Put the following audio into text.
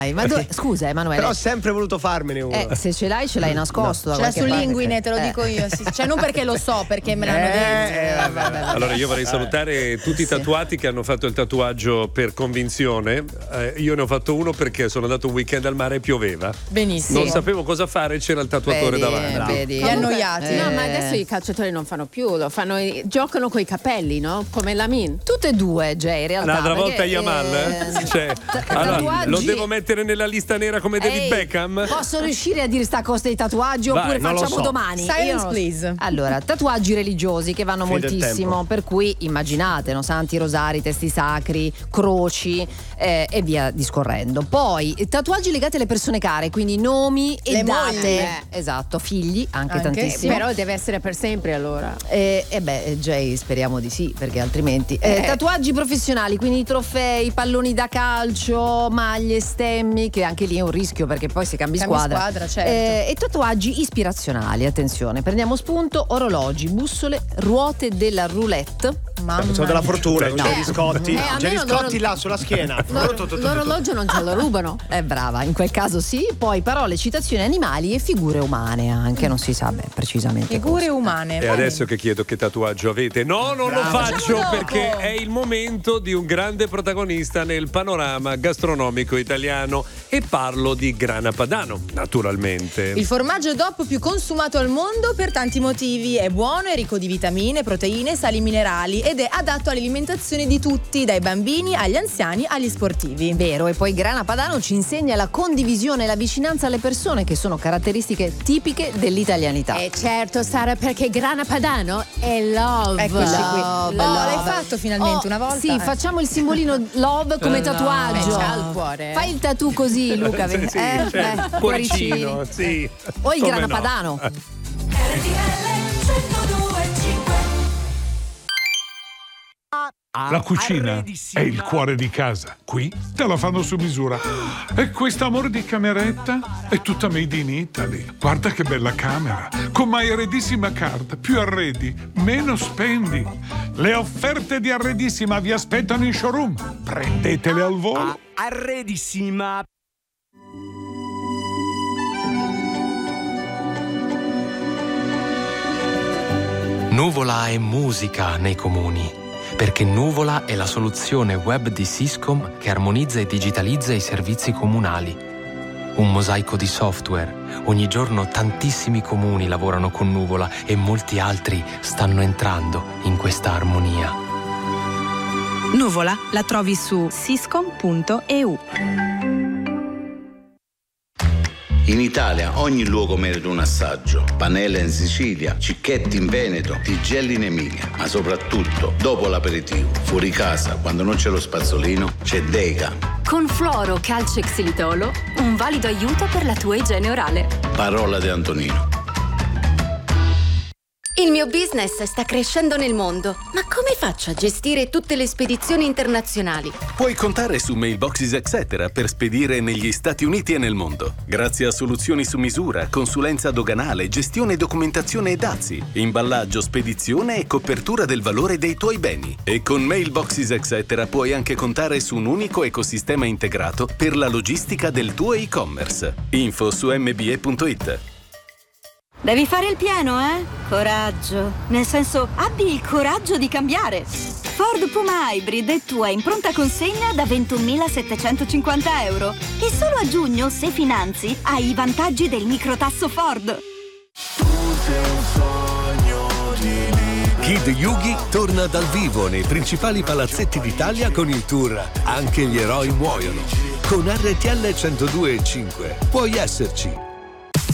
Ma scusa Emanuele, però ho sempre voluto farmene uno. Se ce l'hai nascosto, no. Ce l'ha su linguine, te lo dico io, sì. Cioè non perché lo so, perché me l'hanno detto. Vabbè. Allora io vorrei salutare tutti i tatuati che hanno fatto il tatuaggio per convinzione. Io ne ho fatto uno perché sono andato un weekend al mare e pioveva. Benissimo. Non sapevo cosa fare, c'era il tatuatore davanti. Vedi. Li annoiati. No, ma adesso i calciatori non fanno più, giocano coi capelli, no? Come Lamin. Tutte e due, Jay, in realtà. L'altra volta Yamal, allora, lo devo mettere nella lista nera come David Beckham? Posso riuscire a dire sta cosa dei tatuaggi oppure facciamo domani? Silence please. Allora, tatuaggi religiosi che vanno moltissimo, per cui immaginate, no? Santi, rosari, testi sacri, croci e via discorrendo. Poi tatuaggi legati alle persone care, quindi nomi e le date. mogli. Esatto, figli anche tantissimo. Però deve essere per sempre allora. Jay, speriamo di sì, perché altrimenti. Tatuaggi professionali, quindi trofei, palloni da calcio, maglie, stemmi, che anche lì è un rischio perché poi si cambia squadra, certo. E tatuaggi ispirazionali, attenzione, prendiamo spunto: orologi, bussole, ruote della roulette. Sono della fortuna, con Gerry Scotti. Gerry almeno Scotti là sulla schiena. L'orologio non ce lo rubano. Brava, in quel caso sì. Poi parole, citazioni, animali e figure umane anche, non si sa precisamente figure cosa. umane. E adesso che chiedo che tatuaggio avete, no, non lo faccio perché è il momento di un grande protagonista nel panorama gastronomico italiano e parlo di Grana Padano, naturalmente. Il formaggio DOP più consumato al mondo per tanti motivi. È buono, è ricco di vitamine, proteine, sali minerali ed è adatto all'alimentazione di tutti, dai bambini agli anziani agli sportivi. Vero, e poi Grana Padano ci insegna la condivisione e la vicinanza alle persone, che sono caratteristiche tipiche dell'italianità. Certo, Sara, perché Grana Padano è love. Eccoci qui. Love. L'hai fatto finalmente una volta? Sì, facciamo il simbolino love come tatuaggio. C'ha il cuore. Fai il tattoo così, Luca. Certo. Cuoricino, sì. O il Come Grana no? Padano. La cucina è il cuore di casa. Qui te la fanno su misura. E questo amore di cameretta è tutta made in Italy. Guarda che bella camera. Con My Arredissima Card. Più arredi, meno spendi. Le offerte di Arredissima vi aspettano in showroom. Prendetele al volo. Arredissima. Nuvola è musica nei comuni, perché Nuvola è la soluzione web di Syscom che armonizza e digitalizza i servizi comunali. Un mosaico di software. Ogni giorno tantissimi comuni lavorano con Nuvola e molti altri stanno entrando in questa armonia. Nuvola la trovi su syscom.eu. In Italia ogni luogo merita un assaggio. Panella in Sicilia, Cicchetti in Veneto, Tigelli in Emilia. Ma soprattutto, dopo l'aperitivo, fuori casa, quando non c'è lo spazzolino, c'è Dega. Con Fluoro Calcio Xilitolo, un valido aiuto per la tua igiene orale. Parola di Antonino. Il mio business sta crescendo nel mondo, ma come faccio a gestire tutte le spedizioni internazionali? Puoi contare su Mailboxes Etc. per spedire negli Stati Uniti e nel mondo. Grazie a soluzioni su misura, consulenza doganale, gestione, documentazione e dazi, imballaggio, spedizione e copertura del valore dei tuoi beni. E con Mailboxes Etc. puoi anche contare su un unico ecosistema integrato per la logistica del tuo e-commerce. Info su mbe.it. Devi fare il pieno, eh? Coraggio. Nel senso, abbi il coraggio di cambiare. Ford Puma Hybrid è tua in pronta consegna da 21.750 euro. E solo a giugno, se finanzi, hai i vantaggi del microtasso Ford. Kid Yugi torna dal vivo nei principali palazzetti d'Italia con il tour Anche gli eroi muoiono. Con RTL 102.5 puoi esserci